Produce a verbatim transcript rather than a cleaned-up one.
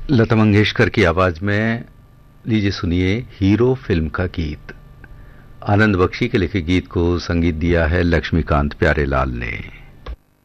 लता मंगेशकर की आवाज में लीजिए सुनिए हीरो फिल्म का गीत। आनंद बख्शी के लिखे गीत को संगीत दिया है लक्ष्मीकांत प्यारेलाल ने।